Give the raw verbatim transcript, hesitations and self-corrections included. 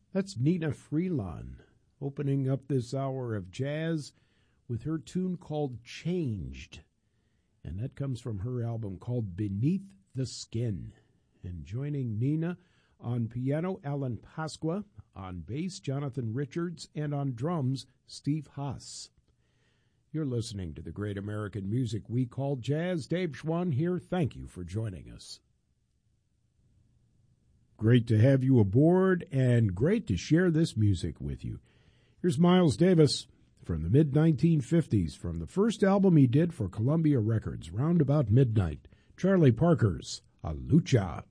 That's Nina Freelon opening up this hour of jazz with her tune called Changed. And that comes from her album called Beneath the Skin. And joining Nina on piano, Alan Pasqua, on bass, Jonathan Richards, and on drums, Steve Haas. You're listening to the great American music we call jazz. Dave Schwann here. Thank you for joining us. Great to have you aboard and great to share this music with you. Here's Miles Davis from the mid nineteen fifties, from the first album he did for Columbia Records, Round About Midnight, Charlie Parker's A Lucha.